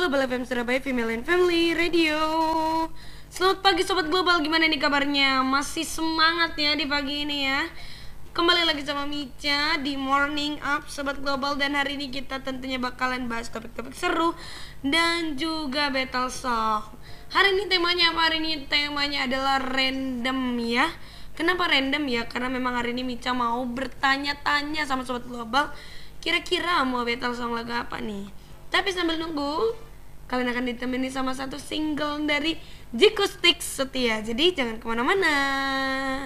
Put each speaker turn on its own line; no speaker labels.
Global FM Surabaya Female and Family Radio. Selamat pagi Sobat Global, gimana nih kabarnya? Masih semangat ya di pagi ini ya. Kembali lagi sama Mica di Morning Up Sobat Global. Dan hari ini kita tentunya bakalan bahas topik-topik seru dan juga battle song. Hari ini temanya apa? Hari ini temanya adalah random ya. Kenapa random ya? Karena memang hari ini Mica mau bertanya-tanya sama Sobat Global, kira-kira mau battle song lagu apa nih? Tapi sambil nunggu, kalian akan ditemani sama satu single dari Jiku Sticks Setia. Jadi jangan kemana-mana.